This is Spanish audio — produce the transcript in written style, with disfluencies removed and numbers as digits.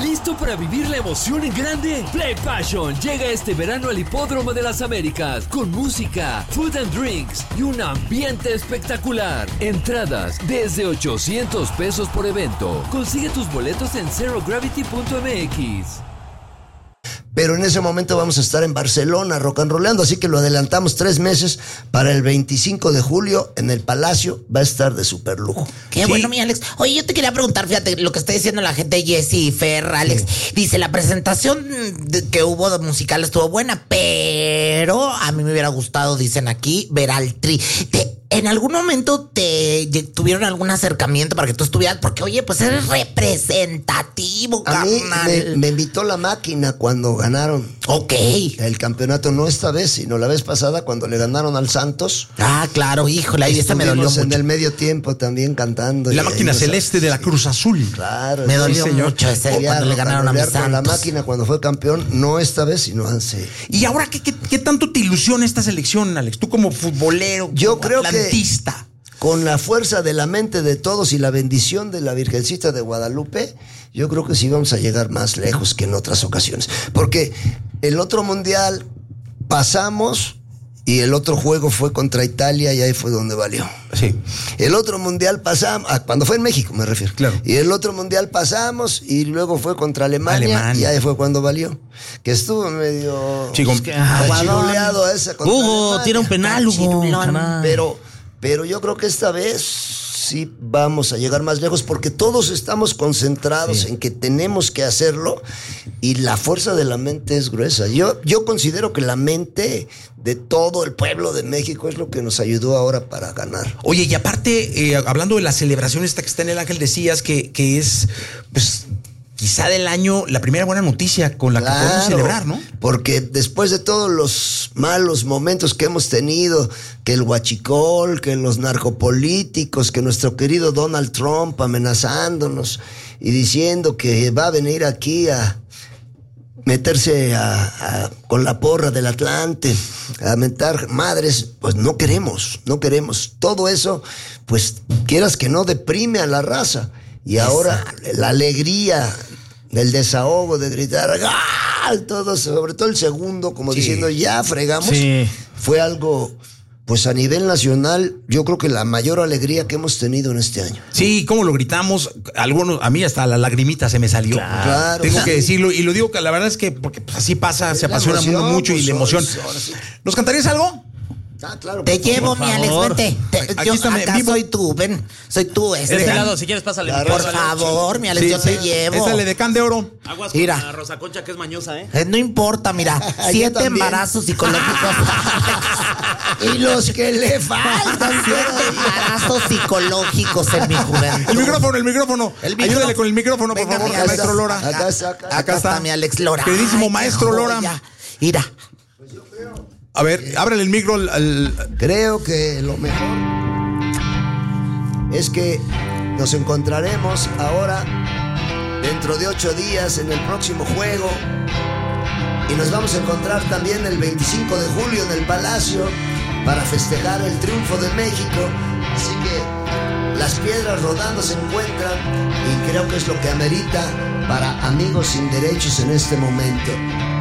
¿Listo para vivir la emoción en grande? Play Passion llega este verano al Hipódromo de las Américas con música, food and drinks y un ambiente espectacular. Entradas desde 800 pesos por evento. Consigue tus boletos en zerogravity.mx. Pero en ese momento vamos a estar en Barcelona rock and rollando, así que lo adelantamos 3 meses para el 25 de julio en el Palacio. Va a estar de super lujo. Qué bueno, mi Alex. Oye, yo te quería preguntar, fíjate, lo que está diciendo la gente, Jessy, Fer, Alex. Dice, la presentación que hubo de musical estuvo buena, pero a mí me hubiera gustado, dicen aquí, ver al Tri. ¿En algún momento tuvieron algún acercamiento para que tú estuvieras? Porque, oye, pues eres representativo, a carnal. mí me invitó la máquina cuando ganaron. Ok. El campeonato, no esta vez, sino la vez pasada cuando le ganaron al Santos. Ah, claro, híjole, ahí esta me dolió mucho. En el medio tiempo también cantando. La máquina celeste de la Cruz Azul. Claro. Me dolió mucho ese cuando le ganaron a mis Santos. La máquina cuando fue campeón, no esta vez, sino hace. ¿Y ahora qué tanto te ilusiona esta selección, Alex? Tú como futbolero, yo como creo atlantista. Con la fuerza de la mente de todos y la bendición de la Virgencita de Guadalupe, yo creo que sí vamos a llegar más lejos que en otras ocasiones. Porque el otro mundial pasamos y el otro juego fue contra Italia y ahí fue donde valió. Sí. El otro mundial pasamos, cuando fue en México me refiero. Claro. Y el otro mundial pasamos y luego fue contra Alemania. Y ahí fue cuando valió. Que estuvo medio achiruleado esa contra Hugo, Alemania. tira un penal, Hugo. Pero yo creo que esta vez sí vamos a llegar más lejos porque todos estamos concentrados en que tenemos que hacerlo y la fuerza de la mente es gruesa. Yo considero que la mente de todo el pueblo de México es lo que nos ayudó ahora para ganar. Oye, y aparte, hablando de la celebración esta que está en el Ángel, decías que es, pues, quizá del año la primera buena noticia con la que podemos celebrar, ¿no? Porque después de todos los malos momentos que hemos tenido, que el huachicol, que los narcopolíticos, que nuestro querido Donald Trump amenazándonos y diciendo que va a venir aquí a meterse con la porra del Atlante, a mentar madres, pues no queremos. Todo eso, pues quieras que no, deprime a la raza. Y ahora la alegría del desahogo, de gritar, ¡ah! Todo, sobre todo el segundo, como diciendo, ya fregamos, fue algo, pues a nivel nacional, yo creo que la mayor alegría que hemos tenido en este año. Sí, cómo lo gritamos, a mí hasta la lagrimita se me salió. Claro. Tengo que decirlo, y lo digo que la verdad es que, porque pues, así pasa, se apasiona uno mucho y la emoción. ¿Nos cantarías algo? Claro. Te llevo, mi Alex, vente. Yo acá soy tú, ven. Soy tú, De este lado, si quieres, pásale. Por favor, mi Alex, yo te llevo. Éstale de Can de Oro. Aguas Mira. con la Rosa Concha, que es mañosa, ¿eh? No importa, mira. 7 embarazos psicológicos. Y los que le faltan. 7 embarazos psicológicos en mi juventud. El micrófono. Ayúdale con el micrófono, por favor, maestro Lora. Acá está mi Alex Lora. Queridísimo maestro Lora. Mira. A ver, ábrele el micro Creo que lo mejor es que nos encontraremos ahora dentro de 8 días en el próximo juego y nos vamos a encontrar también el 25 de julio en el Palacio para festejar el triunfo de México. Así que las piedras rodando se encuentran y creo que es lo que amerita para Amigos Sin Derechos en este momento.